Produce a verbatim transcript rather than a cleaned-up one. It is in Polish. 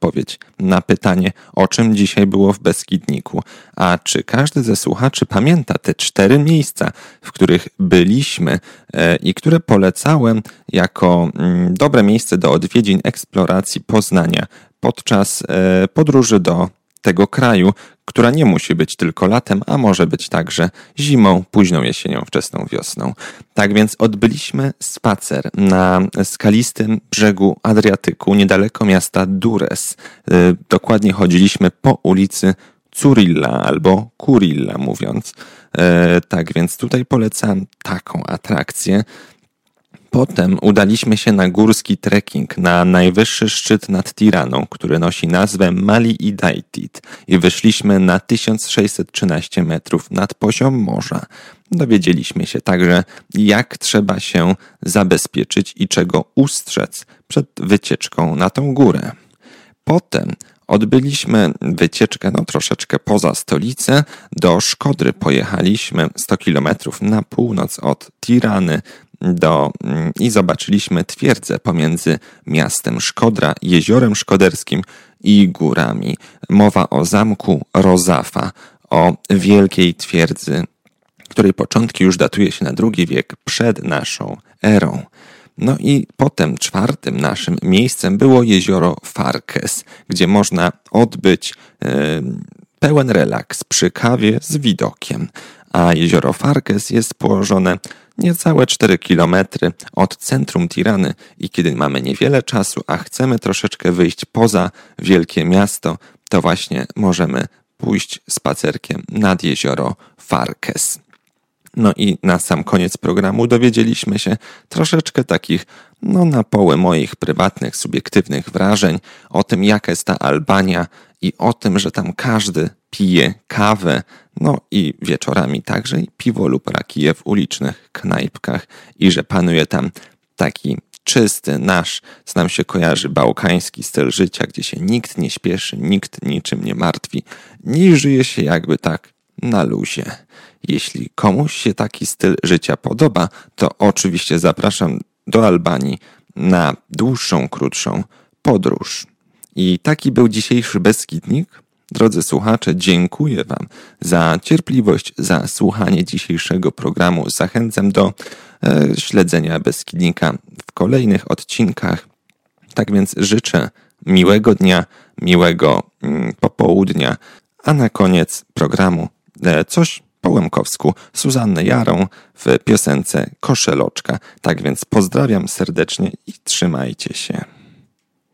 odpowiedź na pytanie, o czym dzisiaj było w Beskidniku. A czy każdy ze słuchaczy pamięta te cztery miejsca, w których byliśmy i które polecałem jako dobre miejsce do odwiedzin, eksploracji, poznania podczas podróży do tego kraju, która nie musi być tylko latem, a może być także zimą, późną jesienią, wczesną wiosną. Tak więc odbyliśmy spacer na skalistym brzegu Adriatyku, niedaleko miasta Durres. Dokładnie chodziliśmy po ulicy Curilla albo Kurilla mówiąc. Tak więc tutaj polecam taką atrakcję. Potem udaliśmy się na górski trekking na najwyższy szczyt nad Tiraną, który nosi nazwę Mali Idaitit i wyszliśmy na tysiąc sześćset trzynaście metrów nad poziom morza. Dowiedzieliśmy się także, jak trzeba się zabezpieczyć i czego ustrzec przed wycieczką na tą górę. Potem odbyliśmy wycieczkę no, troszeczkę poza stolicę. Do Szkodry pojechaliśmy sto kilometrów na północ od Tirany do, i zobaczyliśmy twierdzę pomiędzy miastem Szkodra, jeziorem szkoderskim i górami. Mowa o zamku Rozafa, o wielkiej twierdzy, której początki już datuje się na drugi wiek przed naszą erą. No i potem czwartym naszym miejscem było jezioro Farkes, gdzie można odbyć yy, pełen relaks przy kawie z widokiem. A jezioro Farkes jest położone niecałe cztery kilometry od centrum Tirany i kiedy mamy niewiele czasu, a chcemy troszeczkę wyjść poza wielkie miasto, to właśnie możemy pójść spacerkiem nad jezioro Farkes. No i na sam koniec programu dowiedzieliśmy się troszeczkę takich, no na połę moich prywatnych, subiektywnych wrażeń o tym, jaka jest ta Albania i o tym, że tam każdy pije kawę, no i wieczorami także i piwo lub rakije w ulicznych knajpkach i że panuje tam taki czysty, nasz, z nam się kojarzy bałkański styl życia, gdzie się nikt nie śpieszy, nikt niczym nie martwi, nie żyje się jakby tak na luzie. Jeśli komuś się taki styl życia podoba, to oczywiście zapraszam do Albanii na dłuższą, krótszą podróż. I taki był dzisiejszy Beskidnik. Drodzy słuchacze, dziękuję Wam za cierpliwość, za słuchanie dzisiejszego programu. Zachęcam do e, śledzenia Beskidnika w kolejnych odcinkach. Tak więc życzę miłego dnia, miłego mm, popołudnia, a na koniec programu e, coś po łemkowsku Zuzannę Jarą w piosence Koszeloczka. Tak więc pozdrawiam serdecznie i trzymajcie się.